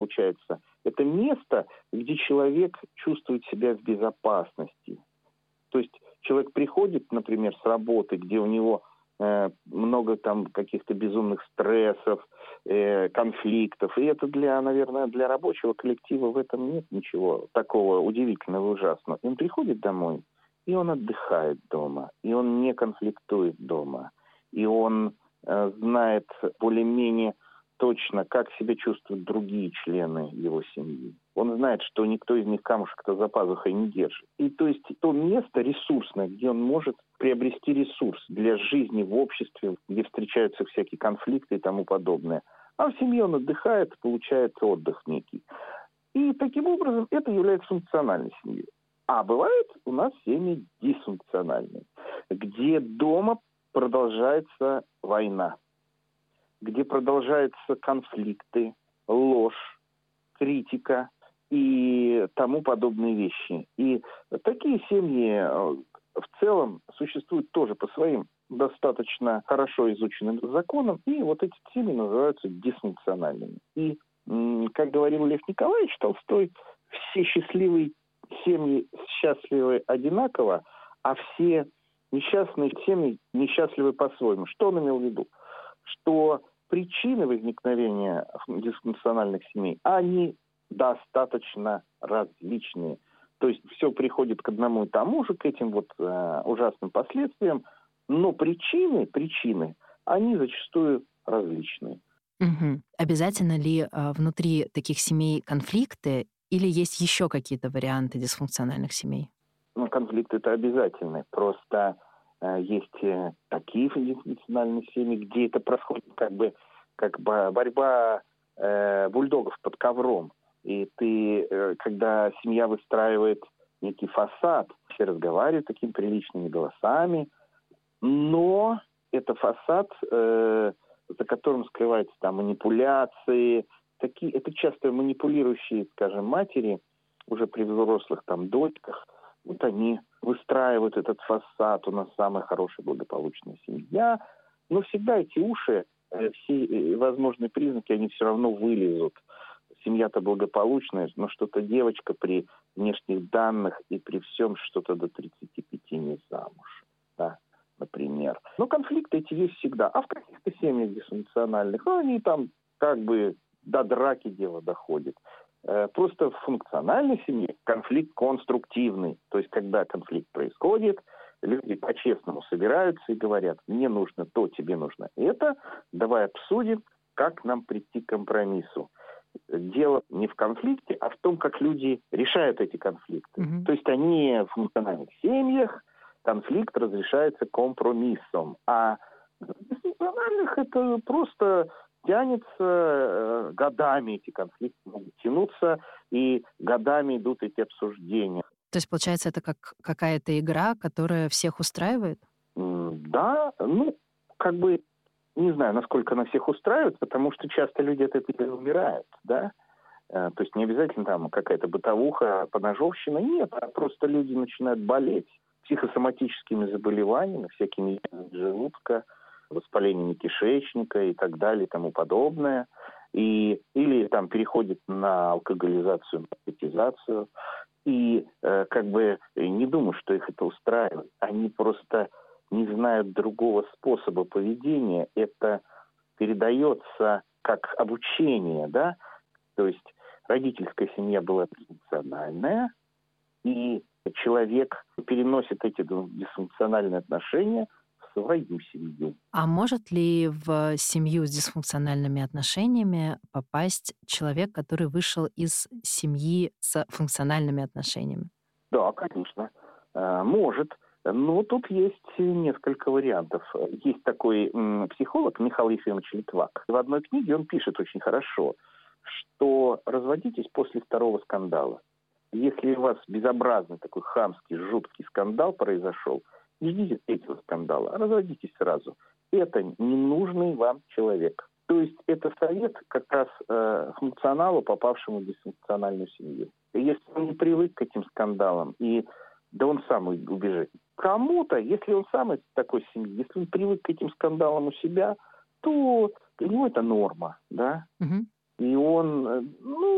получается, это место, где человек чувствует себя в безопасности. То есть человек приходит, например, с работы, где у него много там каких-то безумных стрессов, конфликтов. И это наверное, для рабочего коллектива в этом нет ничего такого удивительного и ужасного. Он приходит домой, и он отдыхает дома, и он не конфликтует дома, и он знает более-менее точно, как себя чувствуют другие члены его семьи. Он знает, что никто из них камушек-то за пазухой не держит. И то есть то место ресурсное, где он может приобрести ресурс для жизни в обществе, где встречаются всякие конфликты и тому подобное. А в семье он отдыхает, получает отдых некий. И таким образом это является функциональной семьей. А бывает у нас семьи дисфункциональные, где дома продолжается война, где продолжаются конфликты, ложь, критика и тому подобные вещи. И такие семьи в целом существуют тоже по своим достаточно хорошо изученным законам, и вот эти семьи называются дисфункциональными. И, как говорил Лев Николаевич Толстой, все счастливые семьи счастливы одинаково, а все несчастные семьи несчастливы по-своему. Что он имел в виду? Что причины возникновения дисфункциональных семей, они достаточно различные. То есть все приходит к одному и тому же, к этим вот ужасным последствиям, но причины, они зачастую различные. Мгм. Обязательно ли внутри таких семей конфликты или есть еще какие-то варианты дисфункциональных семей? Ну, конфликт это обязательно. Просто есть такие дисфункциональные семьи, где это происходит как борьба бульдогов под ковром. И ты, когда семья выстраивает некий фасад, все разговаривают такими приличными голосами, но это фасад, за которым скрываются там манипуляции. Это часто манипулирующие, скажем, матери, уже при взрослых там дочках, вот они выстраивают этот фасад, у нас самая хорошая благополучная семья, но всегда эти уши, все возможные признаки, они все равно вылезут. Семья-то благополучная, но что-то девочка при внешних данных и при всем что-то до 35 не замуж, да, например. Но конфликты эти есть всегда. А в каких-то семьях дисфункциональных, они там как бы до драки дело доходит. Просто в функциональной семье конфликт конструктивный. То есть, когда конфликт происходит, люди по-честному собираются и говорят: мне нужно то, тебе нужно это, давай обсудим, как нам прийти к компромиссу. Дело не в конфликте, а в том, как люди решают эти конфликты. Мгм. То есть они в функциональных семьях, конфликт разрешается компромиссом. А в дисфункциональных это просто тянется годами, эти конфликты могут тянуться, и годами идут эти обсуждения. То есть, получается, это как какая-то игра, которая всех устраивает? Да, как бы не знаю, насколько она всех устраивает, потому что часто люди от этого умирают, да. То есть не обязательно там какая-то бытовуха, поножовщина, нет, а просто люди начинают болеть психосоматическими заболеваниями, всякими желудка, воспалениями кишечника и так далее и тому подобное. Или там переходит на алкоголизацию, наркотизацию. И не думаю, что их это устраивает. Они просто не знают другого способа поведения. Это передается как обучение, да? То есть родительская семья была дисфункциональная, и человек переносит эти дисфункциональные отношения в свою семью. А может ли в семью с дисфункциональными отношениями попасть человек, который вышел из семьи с функциональными отношениями? Да, конечно, может. Но тут есть несколько вариантов. Есть такой психолог Михаил Ефимович Литвак. В одной книге он пишет очень хорошо, что разводитесь после второго скандала. Если у вас безобразный такой хамский, жуткий скандал произошел, не ждите третьего скандала, а разводитесь сразу. Это ненужный вам человек. То есть это совет как раз функционалу, попавшему в дисфункциональную семью. И если он не привык к этим скандалам, да он сам убежит. Кому-то, если он сам из такой семьи, если он привык к этим скандалам у себя, то для него это норма, да? Мгм. И он,